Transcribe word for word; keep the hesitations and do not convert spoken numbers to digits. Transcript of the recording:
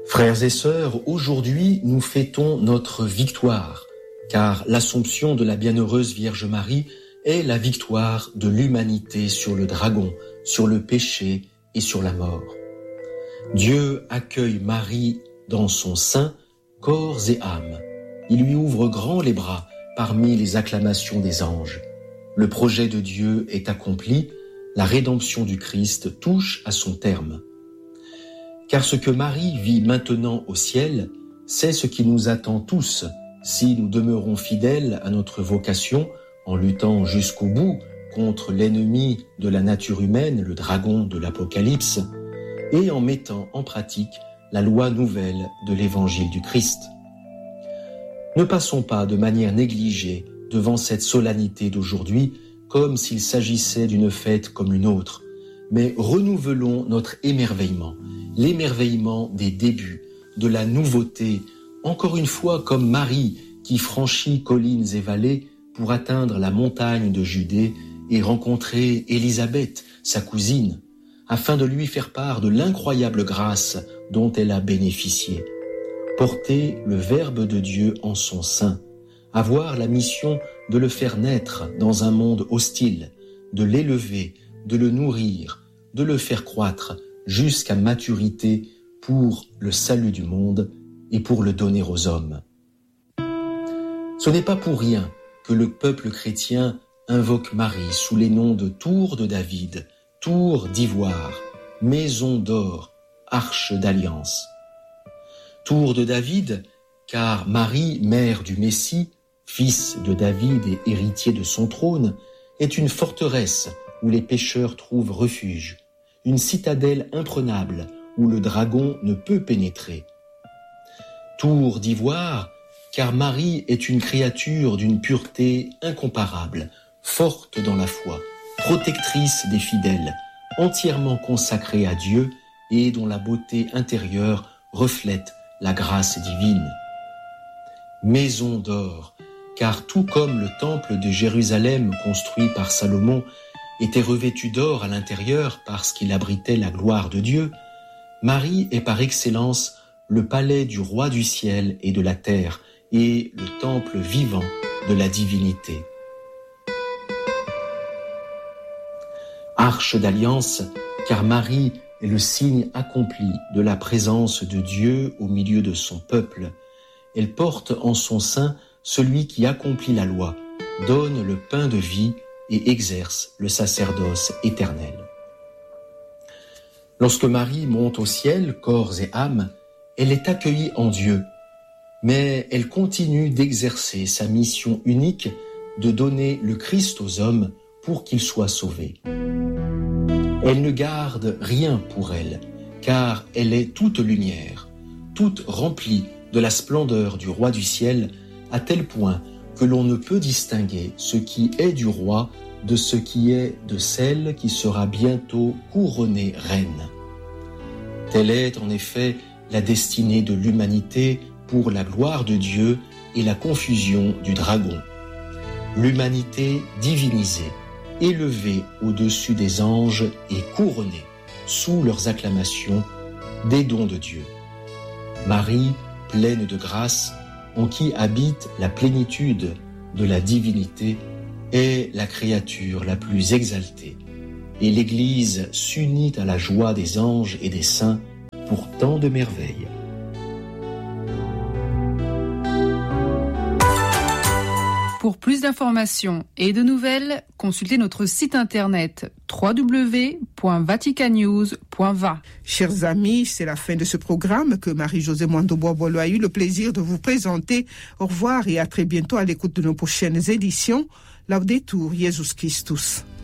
Frères et sœurs, aujourd'hui nous fêtons notre victoire, car l'Assomption de la Bienheureuse Vierge Marie est la victoire de l'humanité sur le dragon, sur le péché et sur la mort. Dieu accueille Marie dans son sein, corps et âme. Il lui ouvre grand les bras parmi les acclamations des anges. Le projet de Dieu est accompli, la rédemption du Christ touche à son terme. Car ce que Marie vit maintenant au ciel, c'est ce qui nous attend tous, si nous demeurons fidèles à notre vocation, en luttant jusqu'au bout contre l'ennemi de la nature humaine, le dragon de l'Apocalypse, et en mettant en pratique la loi nouvelle de l'Évangile du Christ. Ne passons pas de manière négligée devant cette solennité d'aujourd'hui, comme s'il s'agissait d'une fête comme une autre, mais renouvelons notre émerveillement, l'émerveillement des débuts, de la nouveauté, encore une fois comme Marie qui franchit collines et vallées pour atteindre la montagne de Judée et rencontrer Élisabeth, sa cousine, afin de lui faire part de l'incroyable grâce dont elle a bénéficié. Porter le Verbe de Dieu en son sein, avoir la mission de le faire naître dans un monde hostile, de l'élever, de le nourrir, de le faire croître jusqu'à maturité pour le salut du monde et pour le donner aux hommes. Ce n'est pas pour rien que le peuple chrétien invoque Marie sous les noms de Tour de David, Tour d'ivoire, Maison d'or, Arche d'alliance. Tour de David, car Marie, mère du Messie, fils de David et héritier de son trône, est une forteresse où les pécheurs trouvent refuge, une citadelle imprenable où le dragon ne peut pénétrer. Tour d'ivoire, car Marie est une créature d'une pureté incomparable, forte dans la foi, protectrice des fidèles, entièrement consacrée à Dieu et dont la beauté intérieure reflète la grâce divine. Maison d'or, car tout comme le temple de Jérusalem construit par Salomon était revêtu d'or à l'intérieur parce qu'il abritait la gloire de Dieu, Marie est par excellence le palais du roi du ciel et de la terre et le temple vivant de la divinité. Arche d'alliance, car Marie est le signe accompli de la présence de Dieu au milieu de son peuple. Elle porte en son sein celui qui accomplit la loi, donne le pain de vie et exerce le sacerdoce éternel. Lorsque Marie monte au ciel, corps et âme, elle est accueillie en Dieu, mais elle continue d'exercer sa mission unique de donner le Christ aux hommes pour qu'ils soient sauvés. Elle ne garde rien pour elle, car elle est toute lumière, toute remplie de la splendeur du roi du ciel, à tel point que l'on ne peut distinguer ce qui est du roi de ce qui est de celle qui sera bientôt couronnée reine. Telle est en effet la destinée de l'humanité pour la gloire de Dieu et la confusion du dragon. L'humanité divinisée, élevée au-dessus des anges et couronnée, sous leurs acclamations, des dons de Dieu. Marie, pleine de grâce, en qui habite la plénitude de la divinité, est la créature la plus exaltée, et l'Église s'unit à la joie des anges et des saints pour tant de merveilles. Pour plus d'informations et de nouvelles, consultez notre site internet w w w point vatican news point v a. Chers amis, c'est la fin de ce programme que Marie-Josée Mwando-Boisbolo a eu le plaisir de vous présenter. Au revoir et à très bientôt à l'écoute de nos prochaines éditions. Laudetur Jesus Christus.